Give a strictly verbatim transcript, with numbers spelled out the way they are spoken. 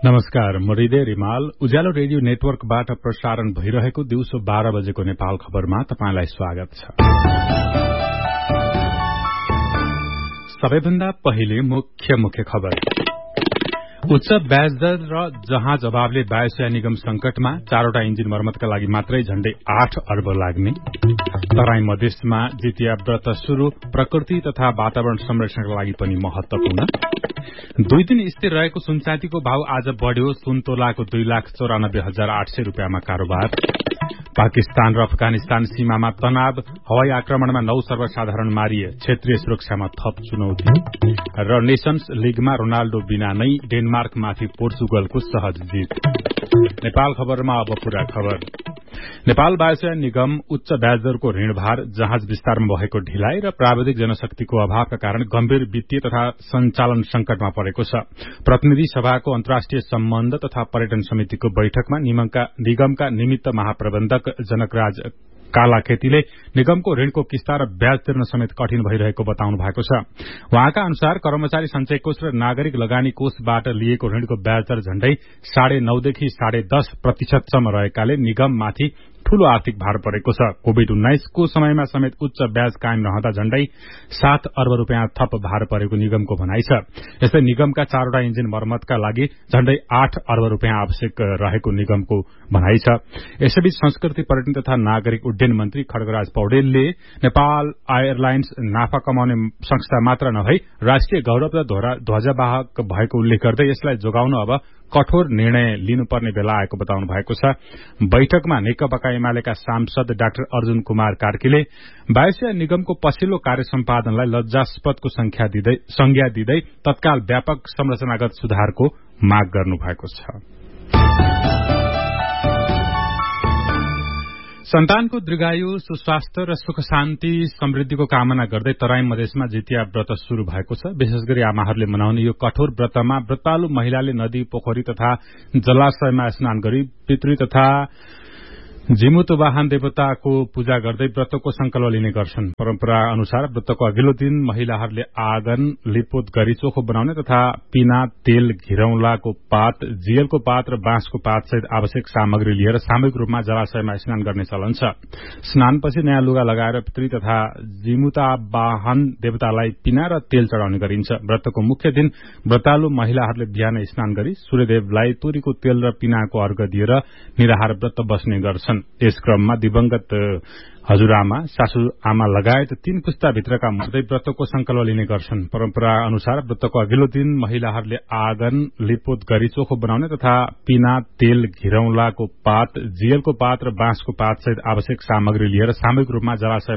नमस्कार, म हृदय रिमाल उज्यालो रेडियो नेटवर्कबाट प्रसारण भइरहेको दिउँसो बाह्र बजेको नेपाल खबरमा तपाईंलाई स्वागत छ। सबैभन्दा पहिले मुख्य मुख्य खबर। उच्च ब्याज दर र जहाज अभावले वायुसेना निगम संकटमा, चारवटा इन्जिन मर्मतका लागि मात्रै झण्डै आठ अर्ब लाग्ने। तराई मधेसमा जितिया व्रत शुरू, प्रकृति तथा वातावरण संरक्षणका लागि पनि महत्वपूर्ण। दुई दिन स्थिर रहेको सुनचाँदीको भाव आज बढ़्यो, सुन तोलाको दुई लाख चौरानब्बे हजार आठ सय रूपियाँमा कारोबार। पाकिस्तान र अफगानिस्तान सीमामा तनाव, हवाई आक्रमणमा नौ सर्वसाधारण मारिए, क्षेत्रीय सुरक्षामा थप चुनौती। र नेशन्स लीगमा रोनाल्डो बिना नै डेनमार्कमाथि पोर्चुगलको सहज जित। नेपाल खबरमा अब पूरा खबर। नेपाल वायुसेना निगम उच्च ब्याजदरको ऋणभार, जहाज विस्तारमा भएको ढिलाइ र प्राविधिक जनशक्तिको अभावका कारण गम्भीर वित्तीय तथा सञ्चालन संकटमा परेको छ। प्रतिनिधि सभाको अन्तर्राष्ट्रिय सम्बन्ध तथा पर्यटन समितिको बैठकमा निगमका निमित्त महाप्रबन्धक जनकराज कालाखेतीले निगमको ऋणको किस्ता र ब्याज तिर्न समेत कठिन भइरहेको बताउनु भएको छ। उहाँका अनुसार कर्मचारी सञ्चय कोष र नागरिक लगानी कोषबाट लिएको ऋणको ब्याज दर झण्डै साढे नौदेखि साढे दश प्रतिशतसम्म रहेकाले निगममाथि ठूलो आर्थिक भार परेको छ। कोविड उन्नाइसको समयमा समेत उच्च ब्याज कायम रहँदा झण्डै सात अर्ब रूपियाँ थप भार परेको निगमको भनाइ छ। यस्तै निगमका चारवटा इन्जिन मर्मतका लागि झण्डै आठ अर्ब रूपियाँ आवश्यक रहेको निगमको भनाइ छ। यसैबीच संस्कृति, पर्यटन तथा नागरिक उड्डयन मन्त्री खड्गराज पौडेलले नेपाल एयरलाइन्स नाफा कमाउने संस्था मात्र नभई राष्ट्रिय गौरव र ध्वजावाहक भएको उल्लेख गर्दै यसलाई जोगाउन अब कठोर निर्णय लिनुपर्ने बेला आएको बताउनु भएको छ। बैठकमा नेकपा एमालेका सांसद डाक्टर अर्जुन कुमार कार्कीले वायुसेना निगमको पछिल्लो कार्य सम्पादनलाई लज्जास्पदको संज्ञा दिँदै तत्काल व्यापक संरचनागत सुधारको माग गर्नु भएको छ। सन्तानको दीर्घायु, सुस्वास्थ्य र सुख शान्ति समृद्धिको कामना गर्दै तराई मधेसमा जितिया व्रत शुरू भएको छ। विशेष गरी आमाहरूले मनाउने यो कठोर व्रतमा व्रतालु महिलाले नदी, पोखरी तथा जलाशयमा स्नान गरी पितृ तथा जिमुत वाहन देवताको पूजा गर्दै व्रतको संकल्प लिने गर्छन्। परम्परा अनुसार व्रतको अघिल्लो दिन महिलाहरूले आँगन लिपोत गरी चोखो बनाउने तथा पिना, तेल, घिरौलाको पात, जियलको पात र बाँसको पात सहित आवश्यक सामग्री लिएर सामूहिक रूपमा जलाशयमा स्नान गर्ने चलन छ। स्नानपछि नयाँ लुगा लगाएर पितृ तथा जिमुता वाहन देवतालाई पिना र तेल चढ़ाउने गरिन्छ। व्रतको मुख्य दिन व्रतालु महिलाहरूले बिहान स्नान गरी सूर्यदेवलाई तोरीको तेल र पिनाको अर्घ दिएर निराहार व्रत बस्ने गर्छन्। यस क्रममा दिवंगत हजुरआमा, सासूआमा लगायत तीन पुस्ताभित्रका मर्दै व्रतको संकल्प लिने गर्छन्। परम्परा अनुसार व्रतको अघिल्लो दिन महिलाहरूले आँगन लिपोत गरी चोखो बनाउने तथा पिना, तेल, घिरौलाको पात, जियलको पात र बाँसको पात सहित आवश्यक सामग्री लिएर सामूहिक रूपमा जलाशय